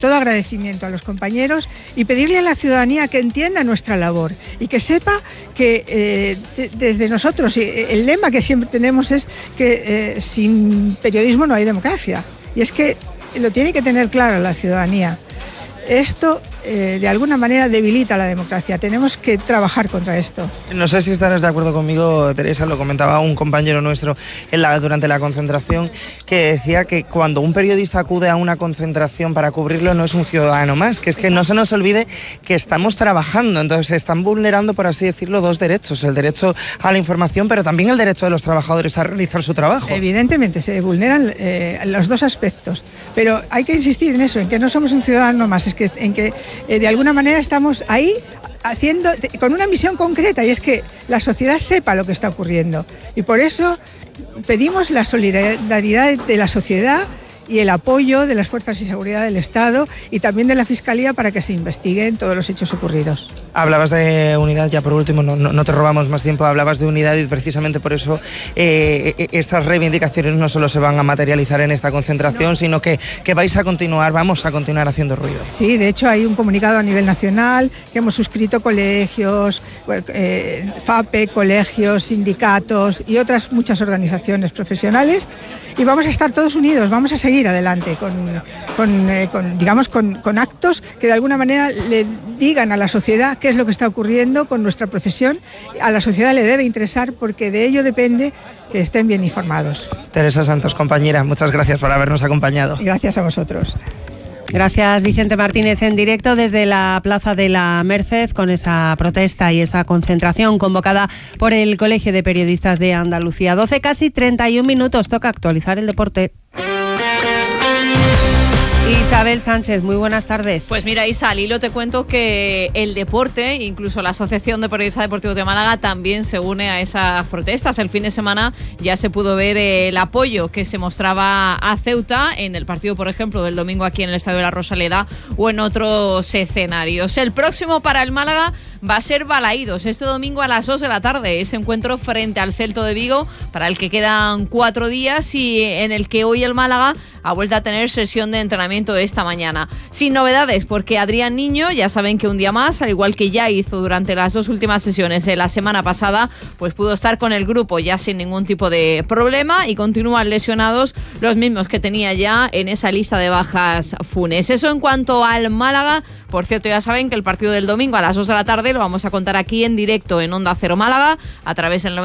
todo agradecimiento a los compañeros y pedirle a la ciudadanía que entienda nuestra labor y que sepa que desde nosotros, el lema que siempre tenemos es que sin periodismo no hay democracia. Y es que lo tiene que tener claro la ciudadanía. Esto, de alguna manera, debilita la democracia. Tenemos que trabajar contra esto. No sé si estarás de acuerdo conmigo, Teresa, lo comentaba un compañero nuestro durante la concentración, que decía que cuando un periodista acude a una concentración para cubrirlo no es un ciudadano más, que es que no se nos olvide que estamos trabajando, entonces se están vulnerando, por así decirlo, dos derechos, el derecho a la información, pero también el derecho de los trabajadores a realizar su trabajo. Evidentemente, se vulneran los dos aspectos, pero hay que insistir en eso, en que no somos un ciudadano más, en que de alguna manera estamos ahí con una misión concreta, y es que la sociedad sepa lo que está ocurriendo. Y por eso pedimos la solidaridad de la sociedad y el apoyo de las fuerzas de seguridad del Estado y también de la Fiscalía para que se investiguen todos los hechos ocurridos. Hablabas de unidad, ya por último, no te robamos más tiempo, hablabas de unidad y precisamente por eso estas reivindicaciones no solo se van a materializar en esta concentración, sino que vamos a continuar haciendo ruido. Sí, de hecho hay un comunicado a nivel nacional que hemos suscrito colegios, FAPE, colegios, sindicatos y otras muchas organizaciones profesionales, y vamos a estar todos unidos, vamos a seguir adelante con actos que de alguna manera le digan a la sociedad qué es lo que está ocurriendo con nuestra profesión. A la sociedad le debe interesar porque de ello depende que estén bien informados. Teresa Santos, compañera, muchas gracias por habernos acompañado. Gracias a vosotros. Gracias, Vicente Martínez, en directo desde la Plaza de la Merced con esa protesta y esa concentración convocada por el Colegio de Periodistas de Andalucía. 12, casi 31 minutos, toca actualizar el deporte. Isabel Sánchez, muy buenas tardes. Pues mira, Isa, al hilo te cuento que el deporte, incluso la Asociación de Periodistas Deportivos de Málaga, también se une a esas protestas. El fin de semana ya se pudo ver el apoyo que se mostraba a Ceuta en el partido, por ejemplo, del domingo aquí en el Estadio de la Rosaleda o en otros escenarios. El próximo para el Málaga va a ser Balaídos, este domingo a las 2 de la tarde. Ese encuentro frente al Celto de Vigo, para el que quedan 4 días y en el que hoy el Málaga ha vuelto a tener sesión de entrenamiento esta mañana. Sin novedades, porque Adrián Niño, ya saben que un día más, al igual que ya hizo durante las 2 últimas sesiones de la semana pasada, pues pudo estar con el grupo ya sin ningún tipo de problema, y continúan lesionados los mismos que tenía ya en esa lista de bajas Funes. Eso en cuanto al Málaga. Por cierto, ya saben que el partido del domingo a las 2 de la tarde lo vamos a contar aquí en directo en Onda Cero Málaga, a través del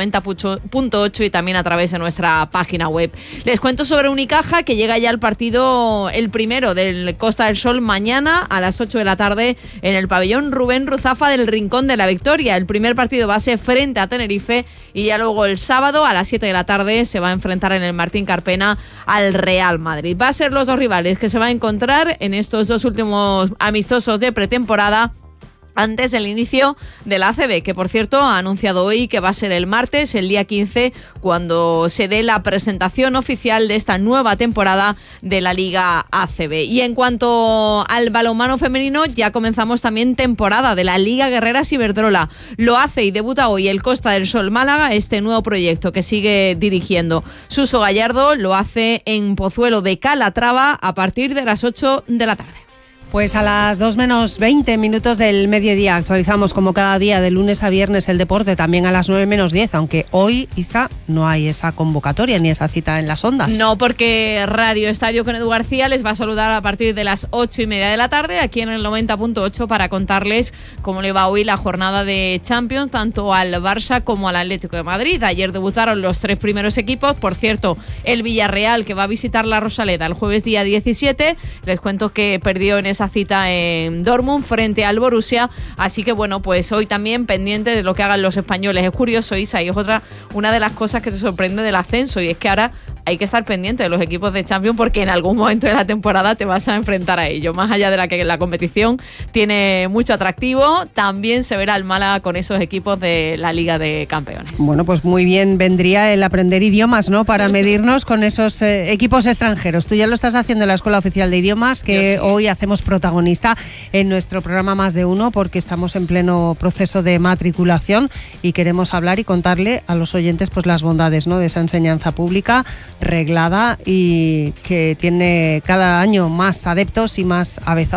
90.8 y también a través de nuestra página web. Les cuento sobre Unicaja, que llega ya el partido, el primero del Costa del Sol, mañana a las 8 de la tarde en el pabellón Rubén Ruzafa del Rincón de la Victoria. El primer partido va a ser frente a Tenerife y ya luego el sábado a las 7 de la tarde se va a enfrentar en el Martín Carpena al Real Madrid. Va a ser los dos rivales que se va a encontrar en estos dos últimos amistosos de pretemporada antes del inicio de la ACB, que por cierto ha anunciado hoy que va a ser el martes, el día 15, cuando se dé la presentación oficial de esta nueva temporada de la Liga ACB. Y en cuanto al balonmano femenino, ya comenzamos también temporada de la Liga Guerreras Iberdrola. Lo hace y debuta hoy el Costa del Sol Málaga, este nuevo proyecto que sigue dirigiendo Suso Gallardo. Lo hace en Pozuelo de Calatrava a partir de las 8 de la tarde. Pues a las 2 menos 20 minutos del mediodía actualizamos como cada día de lunes a viernes el deporte, también a las 9 menos 10, aunque hoy, Isa, no hay esa convocatoria ni esa cita en las ondas. No, porque Radio Estadio con Edu García les va a saludar a partir de las 8:30 de la tarde aquí en el 90.8 para contarles cómo le va hoy la jornada de Champions tanto al Barça como al Atlético de Madrid. Ayer debutaron los 3 primeros equipos, por cierto, el Villarreal, que va a visitar la Rosaleda el jueves día 17, les cuento que perdió en esa cita en Dortmund frente al Borussia, así que bueno, pues hoy también pendiente de lo que hagan los españoles. Es curioso, Isa, y es una de las cosas que te sorprende del ascenso, y es que ahora hay que estar pendiente de los equipos de Champions porque en algún momento de la temporada te vas a enfrentar a ellos. Más allá de la que la competición tiene mucho atractivo, también se verá el Málaga con esos equipos de la Liga de Campeones. Bueno, pues muy bien vendría el aprender idiomas, ¿no? Para medirnos con esos equipos extranjeros. Tú ya lo estás haciendo en la Escuela Oficial de Idiomas, que sí. Hoy hacemos protagonista en nuestro programa Más de Uno, porque estamos en pleno proceso de matriculación y queremos hablar y contarle a los oyentes pues las bondades, ¿no?, de esa enseñanza pública, reglada y que tiene cada año más adeptos y más avezados